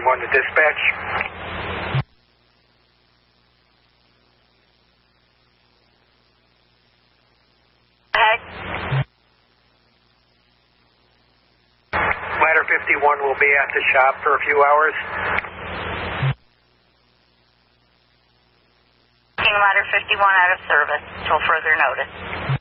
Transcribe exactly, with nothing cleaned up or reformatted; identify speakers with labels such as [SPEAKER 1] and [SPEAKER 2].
[SPEAKER 1] one to dispatch. Ladder fifty-one will be at the shop for a few hours.
[SPEAKER 2] Ladder fifty-one out of service until further notice.